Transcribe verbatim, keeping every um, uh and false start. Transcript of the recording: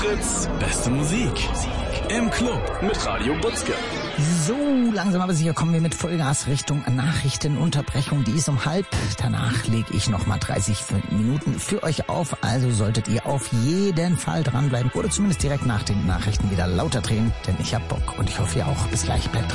Fritz, beste Musik. Im Club mit Radio Butzke. So, langsam aber sicher kommen wir mit Vollgas Richtung Nachrichtenunterbrechung. Die ist um halb. Danach lege ich nochmal dreißig Minuten für euch auf. Also solltet ihr auf jeden Fall dranbleiben oder zumindest direkt nach den Nachrichten wieder lauter drehen. Denn ich hab Bock und ich hoffe ihr auch. Bis gleich, bleibt dran.